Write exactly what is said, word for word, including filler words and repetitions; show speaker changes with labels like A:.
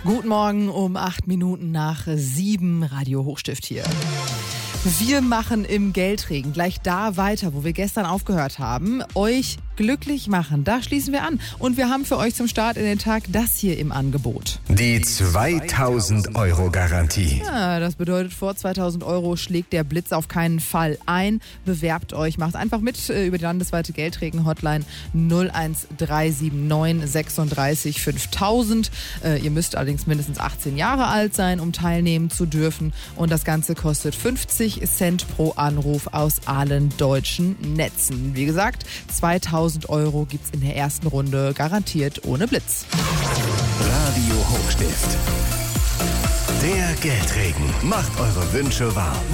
A: Guten Morgen um acht Minuten nach sieben, Radio Hochstift hier. Wir machen im Geldregen gleich da weiter, wo wir gestern aufgehört haben. Euch glücklich machen, da schließen wir an. Und wir haben für euch zum Start in den Tag das hier im Angebot.
B: Die zweitausend Euro Garantie.
A: Ja, das bedeutet, vor zweitausend Euro schlägt der Blitz auf keinen Fall ein. Bewerbt euch, macht einfach mit äh, über die landesweite Geldregen-Hotline null eins drei sieben neun sechsunddreißig fünftausend. Äh, ihr müsst allerdings mindestens achtzehn Jahre alt sein, um teilnehmen zu dürfen. Und das Ganze kostet fünfzig Cent pro Anruf aus allen deutschen Netzen. Wie gesagt, zweitausend Euro gibt's in der ersten Runde garantiert ohne Blitz.
B: Radio Hochstift. Der Geldregen macht eure Wünsche wahr.